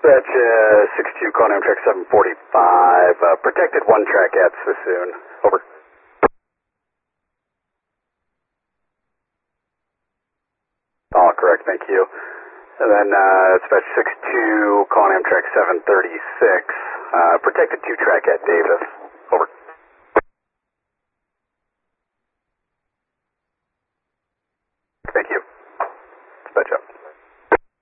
Dispatch 62, calling Amtrak 745, protected 1 track at Sassoon. Over. All correct, thank you. And then Dispatch 62, calling Amtrak 736, protected 2 track at Davis.